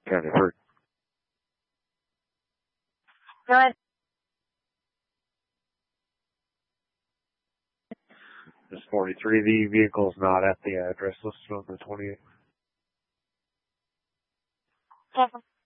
County 3. Go ahead. It's 43. The vehicle's not at the address listed on the 28th. Okay.